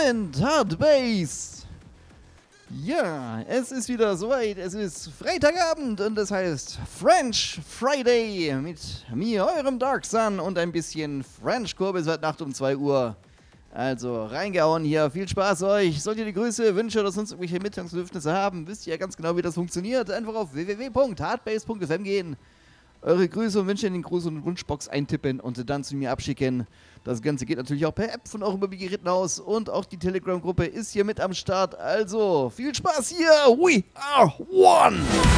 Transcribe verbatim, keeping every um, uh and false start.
and Hard Bass. Ja, es ist wieder soweit. Es ist Freitagabend und das heißt French Friday mit mir, eurem Dark Sun und ein bisschen French Kurbel seit Nacht um zwei Uhr. Also reingehauen hier, viel Spaß euch. Solltet ihr die Grüße, Wünsche oder sonst irgendwelche Mitteilungsbedürfnisse haben, wisst ihr ja ganz genau, wie das funktioniert. Einfach auf w w w punkt hardbass punkt f m gehen, eure Grüße und Wünsche in den Gruß- und Wunschbox eintippen und dann zu mir abschicken. Das Ganze geht natürlich auch per App von eurem Mobilgeräten aus und auch die Telegram-Gruppe ist hier mit am Start. Also viel Spaß hier. We are one.